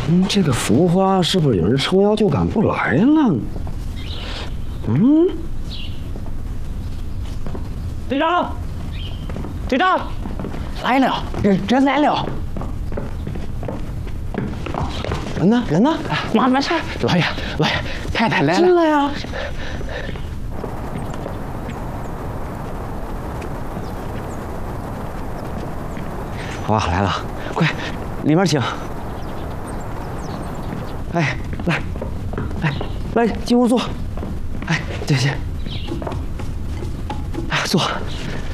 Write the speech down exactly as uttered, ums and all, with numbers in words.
嗯，这个福花是不是有人撑腰就赶不来了？嗯， 队长，队长，来了，人人来了。 人呢？人呢？ 慢慢上。来呀，来，太太来了。 进来呀。好吧，来了，快，里面请。哎，来，来，来，进屋坐。哎，这些，哎，坐。